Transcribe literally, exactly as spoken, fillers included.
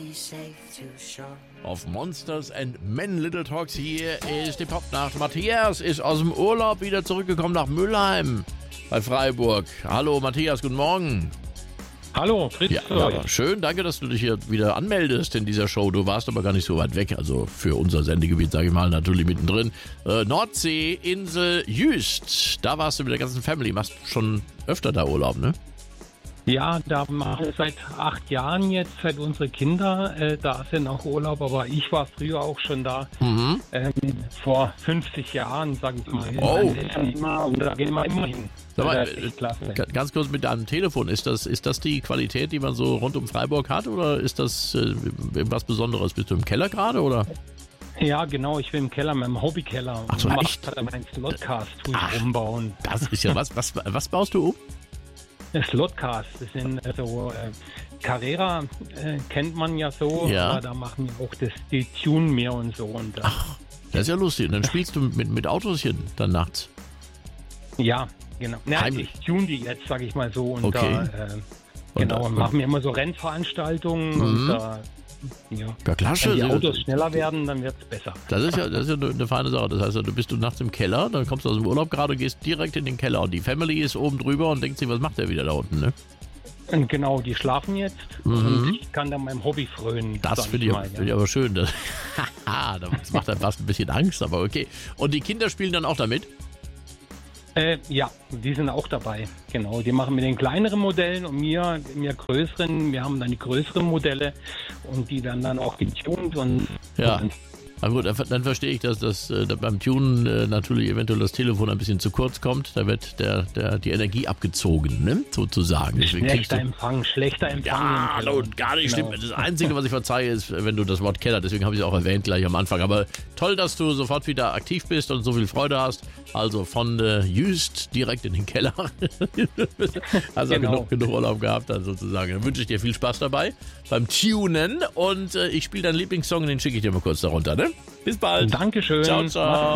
Auf Monsters and Men Little Talks hier ist die Popnacht. Matthias ist aus dem Urlaub wieder zurückgekommen nach Mülheim bei Freiburg. Hallo Matthias, guten Morgen. Hallo, Fritz. Ja, ja, schön, danke, dass du dich hier wieder anmeldest in dieser Show. Du warst aber gar nicht so weit weg, also für unser Sendegebiet, sage ich mal, natürlich mittendrin. Äh, Nordsee, Insel Jüst, da warst du mit der ganzen Family. Machst schon öfter da Urlaub, ne? Ja, da machen wir seit acht Jahren jetzt, seit unsere Kinder äh, da sind auch Urlaub, aber ich war früher auch schon da. Mhm. Ähm, vor fünfzig Jahren, sage ich mal. Oh. Und da gehen wir immer hin. Sag mal, äh, ganz kurz mit deinem Telefon, ist das, ist das die Qualität, die man so rund um Freiburg hat, oder ist das äh, was Besonderes? Bist du im Keller gerade, oder? Ja, genau, ich bin im Keller, meinem Hobbykeller. Ach so, echt? Ich meinen Slotcast umbauen. Das ist ja was, was, was baust du um? Slotcast, das sind also äh, Carrera äh, kennt man ja so, ja. Aber da machen wir auch das, die Tune mehr und so. Und, äh, Ach, das ist ja lustig. Und dann spielst du mit, mit Autoschen dann nachts? Ja, genau. Ja, ich tune die jetzt, sag ich mal so. Und okay. da, äh, genau, und machen wir immer so Rennveranstaltungen mhm. und da Ja. Ja, klasse. Wenn die Autos schneller werden, dann wird es besser. Das ist ja, das ist ja eine feine Sache. Das heißt, du bist du nachts im Keller, dann kommst du aus dem Urlaub gerade, gehst direkt in den Keller und die Family ist oben drüber und denkt sich, was macht der wieder da unten, ne? Und genau, die schlafen jetzt mhm. und ich kann dann meinem Hobby frönen. Das finde ich, find ich aber schön. Das, das macht dann fast ein bisschen Angst, aber okay. Und die Kinder spielen dann auch damit? Äh, ja, die sind auch dabei, genau. Die machen mit den kleineren Modellen und mir, mir größeren. Wir haben dann die größeren Modelle und die werden dann auch getuned. Und, ja. und Na gut, dann verstehe ich, dass das äh, beim Tunen äh, natürlich eventuell das Telefon ein bisschen zu kurz kommt. Da wird der, der, die Energie abgezogen, ne? Sozusagen. Schlechter du, Empfang, schlechter Empfang. Ja, und gar nicht genau. Schlimm. Das Einzige, was ich verzeihe, ist, wenn du das Wort Keller, deswegen habe ich es auch erwähnt gleich am Anfang. Aber toll, dass du sofort wieder aktiv bist und so viel Freude hast. Also von äh, Jüst direkt in den Keller. Also genau. genug, genug Urlaub gehabt dann sozusagen. Dann wünsche ich dir viel Spaß dabei beim Tunen und äh, ich spiele deinen Lieblingssong, den schicke ich dir mal kurz darunter, ne? Bis bald. Dankeschön. Ciao, ciao.